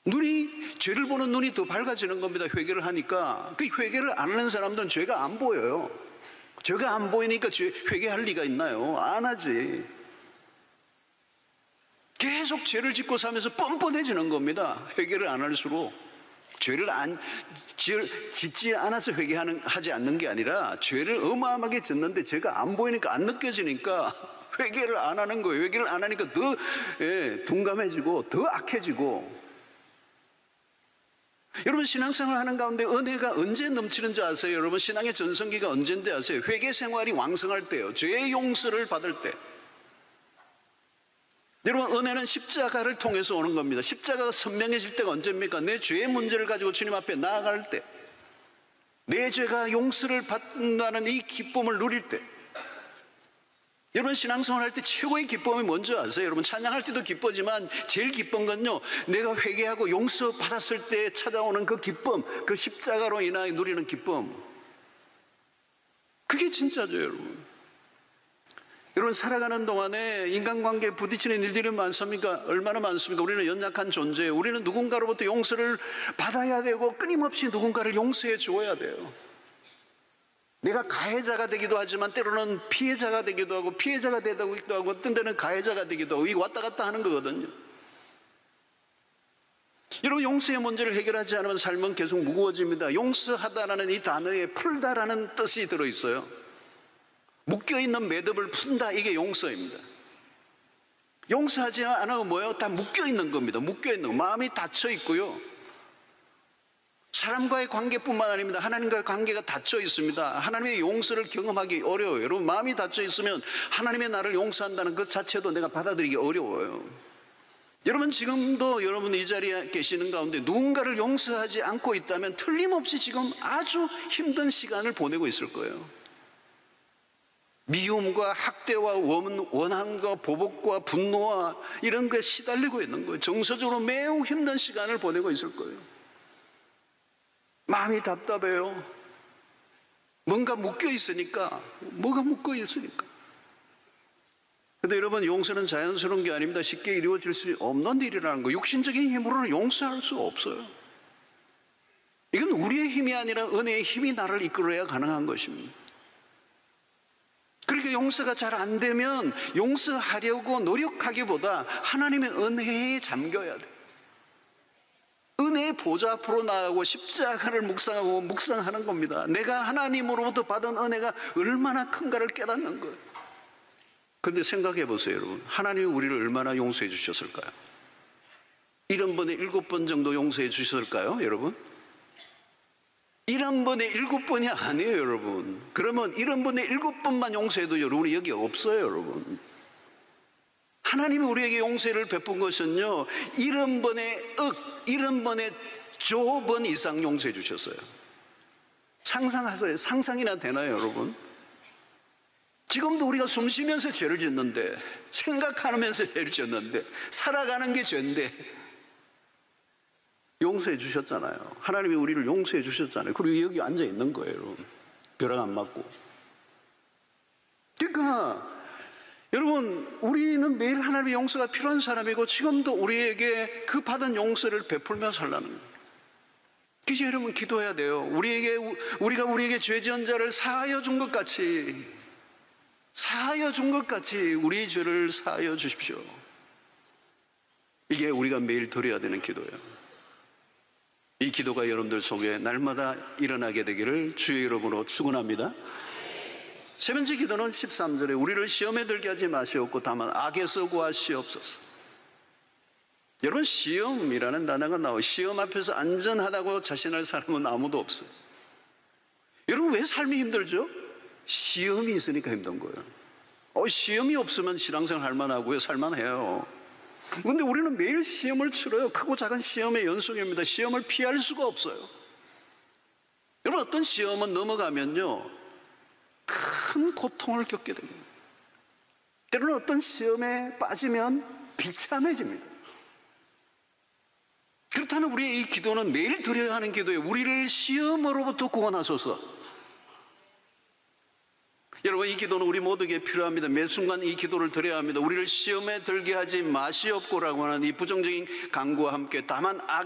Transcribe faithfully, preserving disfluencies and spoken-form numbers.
눈이, 죄를 보는 눈이 더 밝아지는 겁니다. 회개를 하니까. 그 회개를 안 하는 사람들은 죄가 안 보여요. 죄가 안 보이니까 죄, 회개할 리가 있나요? 안 하지. 계속 죄를 짓고 살면서 뻔뻔해지는 겁니다. 회개를 안 할수록. 죄를 안, 짓지 않아서 회개하는, 하지 않는 게 아니라 죄를 어마어마하게 짓는데 죄가 안 보이니까 안 느껴지니까 회개를 안 하는 거예요. 회개를 안 하니까 더 예, 둔감해지고 더 악해지고. 여러분, 신앙생활 하는 가운데 은혜가 언제 넘치는 줄 아세요? 여러분, 신앙의 전성기가 언제인데 아세요? 회개 생활이 왕성할 때요. 죄의 용서를 받을 때. 여러분, 은혜는 십자가를 통해서 오는 겁니다. 십자가가 선명해질 때가 언제입니까? 내 죄의 문제를 가지고 주님 앞에 나아갈 때, 내 죄가 용서를 받는다는 이 기쁨을 누릴 때. 여러분, 신앙생활 할 때 최고의 기쁨이 뭔지 아세요? 여러분, 찬양할 때도 기쁘지만 제일 기쁜 건요, 내가 회개하고 용서 받았을 때 찾아오는 그 기쁨, 그 십자가로 인하여 누리는 기쁨. 그게 진짜죠, 여러분. 여러분, 살아가는 동안에 인간관계에 부딪히는 일들이 많습니까? 얼마나 많습니까? 우리는 연약한 존재예요. 우리는 누군가로부터 용서를 받아야 되고 끊임없이 누군가를 용서해 주어야 돼요. 내가 가해자가 되기도 하지만 때로는 피해자가 되기도 하고, 피해자가 되기도 하고, 어떤 데는 가해자가 되기도 하고, 이게 왔다 갔다 하는 거거든요. 여러분, 용서의 문제를 해결하지 않으면 삶은 계속 무거워집니다. 용서하다라는 이 단어에 풀다라는 뜻이 들어있어요. 묶여있는 매듭을 푼다, 이게 용서입니다. 용서하지 않으면 뭐예요? 다 묶여있는 겁니다. 묶여있는 거. 마음이 닫혀있고요, 사람과의 관계뿐만 아닙니다. 하나님과의 관계가 닫혀 있습니다. 하나님의 용서를 경험하기 어려워요. 여러분, 마음이 닫혀 있으면 하나님의 나를 용서한다는 것 자체도 내가 받아들이기 어려워요. 여러분, 지금도 여러분 이 자리에 계시는 가운데 누군가를 용서하지 않고 있다면 틀림없이 지금 아주 힘든 시간을 보내고 있을 거예요. 미움과 학대와 원한과 보복과 분노와 이런 것에 시달리고 있는 거예요. 정서적으로 매우 힘든 시간을 보내고 있을 거예요. 마음이 답답해요. 뭔가 묶여 있으니까. 뭐가 묶여 있으니까. 근데 여러분, 용서는 자연스러운 게 아닙니다. 쉽게 이루어질 수 없는 일이라는 거예요. 육신적인 힘으로는 용서할 수 없어요. 이건 우리의 힘이 아니라 은혜의 힘이 나를 이끌어야 가능한 것입니다. 그렇게 용서가 잘 안 되면 용서하려고 노력하기보다 하나님의 은혜에 잠겨야 돼요. 은혜의 보좌 앞으로 나가고 십자가를 묵상하고 묵상하는 겁니다. 내가 하나님으로부터 받은 은혜가 얼마나 큰가를 깨닫는 거예요. 그런데 생각해 보세요, 여러분. 하나님이 우리를 얼마나 용서해 주셨을까요? 일흔 번에 일곱 번 정도 용서해 주셨을까요, 여러분? 일흔 번에 일곱 번이 아니에요, 여러분. 그러면 일흔 번에 일곱 번만 용서해도 여러분이 여기 없어요, 여러분. 하나님이 우리에게 용서를 베푼 것은요, 일흔 번에 억, 일흔 번에 조번 이상 용서해 주셨어요. 상상하세요. 상상이나 되나요, 여러분? 지금도 우리가 숨 쉬면서 죄를 짓는데, 생각하면서 죄를 짓는데, 살아가는 게 죄인데 용서해 주셨잖아요. 하나님이 우리를 용서해 주셨잖아요. 그리고 여기 앉아 있는 거예요, 여러분. 벼락 안 맞고. 그러니까 여러분, 우리는 매일 하나님의 용서가 필요한 사람이고 지금도 우리에게 그 받은 용서를 베풀며 살라는 거예요. 그래서 여러분, 기도해야 돼요. 우리에게, 우리가 우리에게 죄 지은 자를 사하여 준 것 같이, 사하여 준 것 같이 우리의 죄를 사하여 주십시오. 이게 우리가 매일 드려야 되는 기도예요. 이 기도가 여러분들 속에 날마다 일어나게 되기를 주의 이름으로 축원합니다. 세 번째 기도는 십삼 절에 우리를 시험에 들게 하지 마시옵고 다만 악에서 구하시옵소서. 여러분, 시험이라는 단어가 나와요. 시험 앞에서 안전하다고 자신할 사람은 아무도 없어요. 여러분, 왜 삶이 힘들죠? 시험이 있으니까 힘든 거예요. 어, 시험이 없으면 신앙생활 할 만하고요, 살만해요. 그런데 우리는 매일 시험을 치러요. 크고 작은 시험의 연속입니다. 시험을 피할 수가 없어요. 여러분, 어떤 시험은 넘어가면요, 큰 고통을 겪게 됩니다. 때로는 어떤 시험에 빠지면 비참해집니다. 그렇다면 우리의 이 기도는 매일 드려야 하는 기도예요. 우리를 시험으로부터 구원하소서. 여러분, 이 기도는 우리 모두에게 필요합니다. 매 순간 이 기도를 드려야 합니다. 우리를 시험에 들게 하지 마시옵고라고 하는 이 부정적인 간구와 함께 다만 악